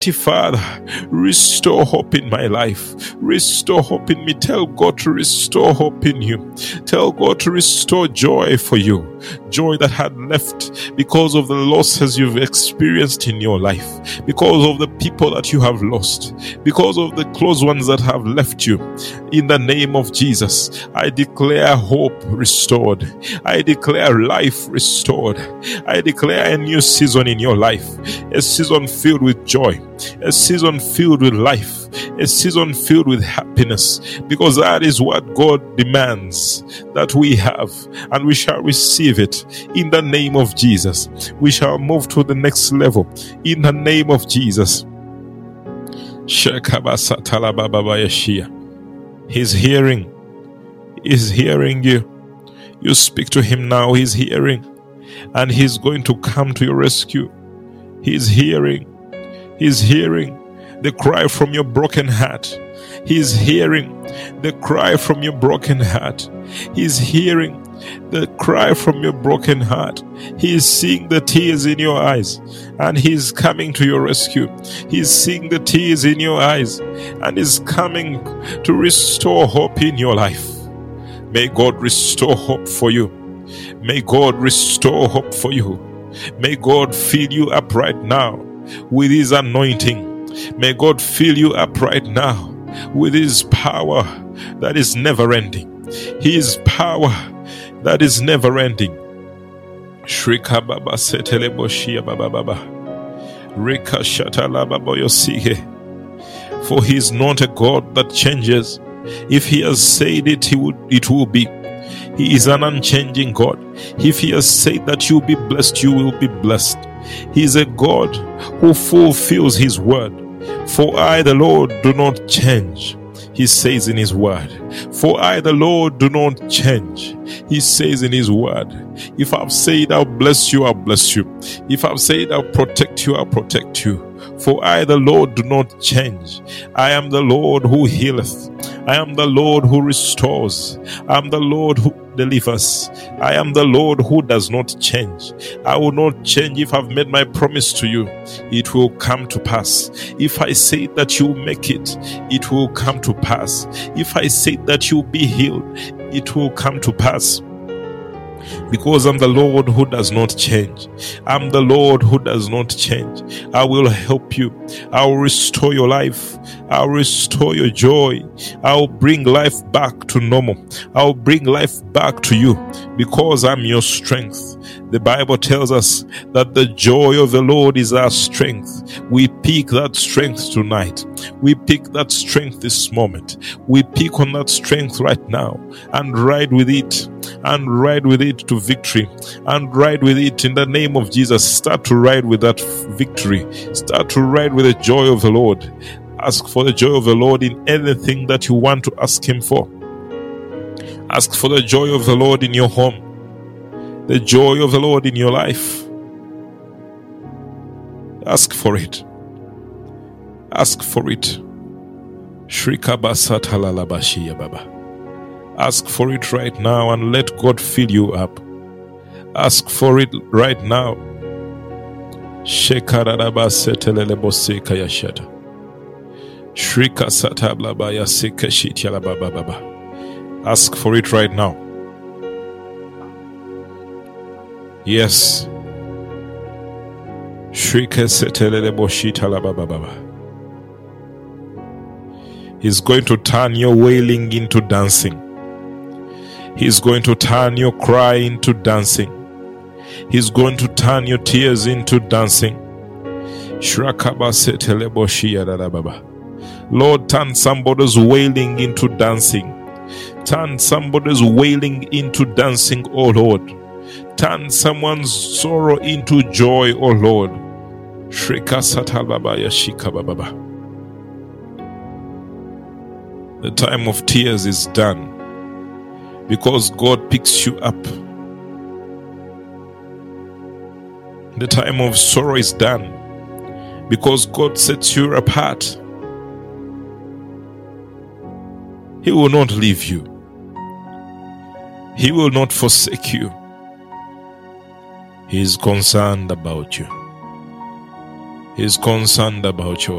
Father, restore hope in my life. Restore hope in me. Tell God to restore hope in you. Tell God to restore joy for you. Joy that had left because of the losses you've experienced in your life, because of the people that you have lost, because of the close ones that have left you. In the name of Jesus, I declare hope restored. I declare life restored. I declare a new season in your life, a season filled with joy, a season filled with life, a season filled with happiness, because that is what God demands that we have, and we shall receive it in the name of Jesus. We shall move to the next level in the name of Jesus. He's hearing you. You speak to him now. He's hearing, and he's going to come to your rescue. He's hearing the cry from your broken heart. He's hearing the cry from your broken heart. He's hearing the cry from your broken heart. He's seeing the tears in your eyes, and he's coming to your rescue. He's seeing the tears in your eyes, and is coming to restore hope in your life. May God restore hope for you. May God restore hope for you. May God fill you up right now with his anointing. May God fill you up right now with his power that is never ending. His power that is never ending. Shrika baba setele boshia baba baba. Rika shatala baba yosige. For he is not a God that changes. If he has said it, it will be. He is an unchanging God. If he has said that you will be blessed, you will be blessed. He is a God who fulfills his word. For I, the Lord, do not change. He says in his word. For I, the Lord, do not change. He says in his word. If I've said I'll bless you, I'll bless you. If I've said I'll protect you, I'll protect you. For I, the Lord, do not change. I am the Lord who healeth. I am the Lord who restores. I am the Lord who delivers. I am the Lord who does not change. I will not change. If I've made my promise to you, it will come to pass. If I say that you make it, it will come to pass. If I say that you'll be healed, it will come to pass. Because I'm the Lord who does not change. I'm the Lord who does not change. I will help you. I will restore your life. I will restore your joy. I will bring life back to normal. I will bring life back to you because I'm your strength. The Bible tells us that the joy of the Lord is our strength. We pick that strength tonight. We pick that strength this moment. We pick on that strength right now and ride with it. And ride with it to victory. And ride with it in the name of Jesus. Start to ride with that victory. Start to ride with the joy of the Lord. Ask for the joy of the Lord in anything that you want to ask him for. Ask for the joy of the Lord in your home. The joy of the Lord in your life. Ask for it. Ask for it. Shrikabasatalalabashiya baba. Ask for it right now and let God fill you up. Ask for it right now. Shekaradabasetelelebosekayashata. Shrikasatablabaya. Ask for it right now. Yes. He's going to turn your wailing into dancing. He's going to turn your cry into dancing. He's going to turn your tears into dancing. Lord, turn somebody's wailing into dancing. Turn somebody's wailing into dancing, oh Lord. Turn someone's sorrow into joy, oh Lord. The time of tears is done because God picks you up. The time of sorrow is done because God sets you apart. He will not leave you. He will not forsake you. He is concerned about you. He's concerned about your